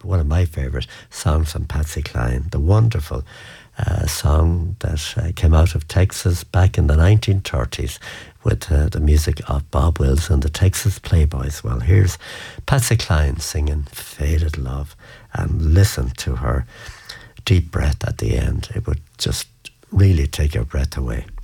one of my favourite songs from Patsy Cline, the wonderful song that came out of Texas back in the 1930s with the music of Bob Wills and the Texas Playboys. Well, here's Patsy Cline singing Faded Love, and listen to her deep breath at the end. It would just really take your breath away.